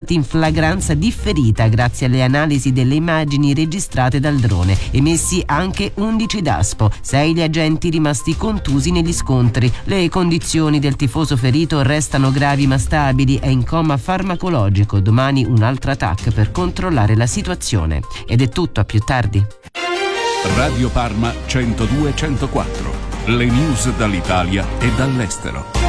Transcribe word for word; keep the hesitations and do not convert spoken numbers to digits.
arrestati in flagranza differita grazie alle analisi delle immagini registrate dal drone. Emessi anche undici daspo, sei gli agenti rimasti contusi negli scontri. Le condizioni del tifoso ferito restano gravi ma stabili, è in coma farmacologico. Domani un'altra T A C per controllare la situazione. Ed è tutto, a più tardi. Radio Parma centodue centoquattro, le news dall'Italia e dall'estero.